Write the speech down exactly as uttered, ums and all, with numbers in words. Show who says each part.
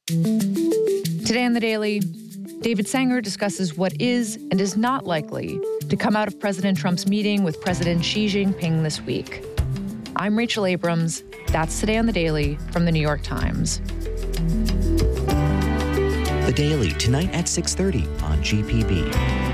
Speaker 1: Today on The Daily, David Sanger discusses what is and is not likely to come out of President Trump's meeting with President Xi Jinping this week. I'm Rachel Abrams. That's Today on The Daily from The New York Times.
Speaker 2: The Daily, tonight at six thirty on G P B.